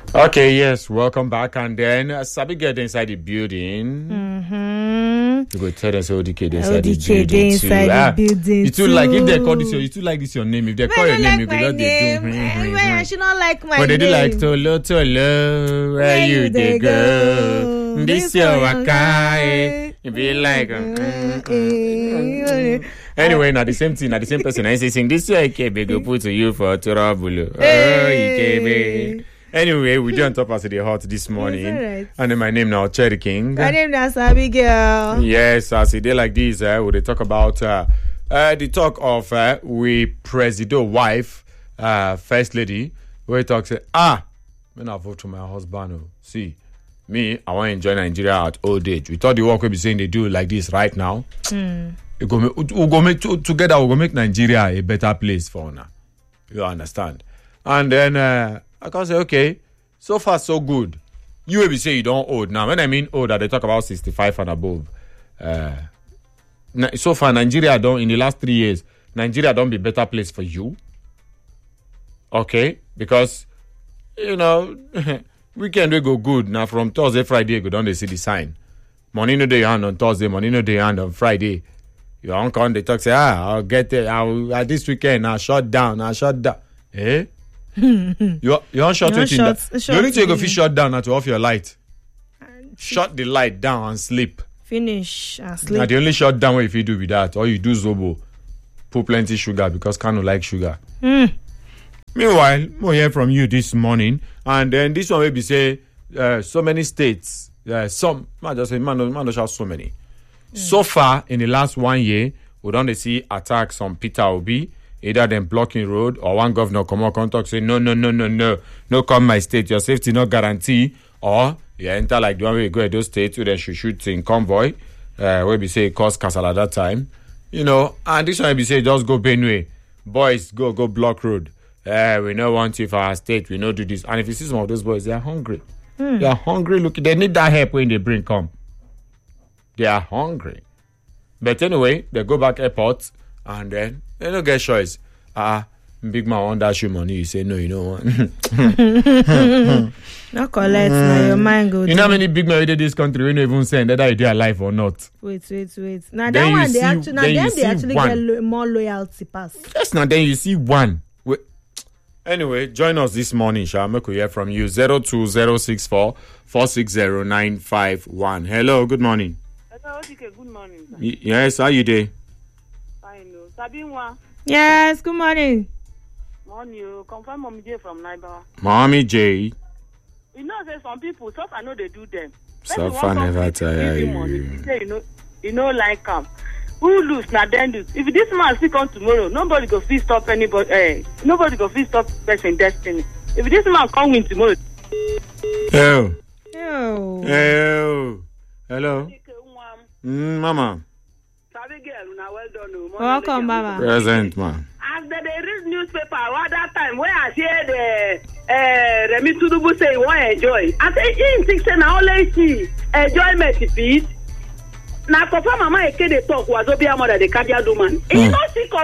Okay, yes, welcome back. And then Sabi get inside the building. You go tell us ODK inside the building too. You too like if they call this your, you too like this your name. If they call your name, you go just they do. I should not like my name. But they do like Tolo, where you they go? This your wakai. You be like. Anyway, now the same thing, now the same person. I say sing this your Ikebe go put to you for trouble. Oh, Ikebe. Anyway, we do on top of the hot this morning. Right. And then my name now, Cherry King. My name is Abigail. Yes, as a day like this, we they talk about the talk of we Presido wife, First Lady, where talk say, when I vote for my husband, see, me, I want to enjoy Nigeria at old age. We thought the work we be saying they do like this right now. We'll go make together, we'll go make Nigeria a better place for now. You understand? And then, I can say, okay, so far so good. You will be say you don't old. Now, when I mean old, they talk about 65 and above. So far, Nigeria don't, in the last 3 years, Nigeria don't be better place for you. Okay? Because, weekend will go good. Now, from Thursday, Friday, go down, they see the sign. Money no day hand on Thursday, money no day hand on Friday. Your uncle, they talk, say, I'll get it. This weekend, I'll shut down. Eh? You want shut waiting that. The only thing you go fit shut down now to off your light. Shut the light down and sleep. Finish and sleep. Now the only shut down what if you do with that, or you do Zobo, put plenty sugar because Kano like sugar. Meanwhile, we'll hear from you this morning, and then this one will be say so many states. Some man just say man don't shout so many. So far in the last 1 year, we don't see attacks on Peter Obi. Either them blocking road or one governor come out and talk say no come my state, your safety not guarantee, or you enter like the one way you go at those states where they shoot in convoy, where we say cause castle at that time, and this one we say just go Benue, boys go block road. We don't want you for our state, we don't do this. And if you see some of those boys, they are hungry. They are hungry. Look, they need that help when they bring come. They are hungry. But anyway, they go back airport and then they don't get choice. Big man want that shoe money. You say no, you don't want. Not collect. Now your mind go. You know how many big men in this country we don't even send whether they are alive or not. Wait. Now that one they actually get more loyalty pass. Yes, now then you see one. Wait. Anyway, join us this morning, shall make we hear from you. 02064 460 Hello, good morning. Hello, good morning. Yes, how you doing? Yes, good morning. Morning, confirm Mommy J from Naibawa. Mommy J. You know, say some people, so I know they do them. So far never tire you. Say, like them. Who lose, now then lose. If this man still come tomorrow, nobody go fit stop anybody. Nobody go fit stop person destiny. If this man come win tomorrow. Hello. Hello. Mama. Well done. Welcome, Mama. Present, man. As they read newspaper at that time, where I hear the Remi Tudubu say he want enjoy. I say in 16 I only see enjoyment feed. Now confirm Mama Eke they talk was Obiya mother the cardiac woman. He not see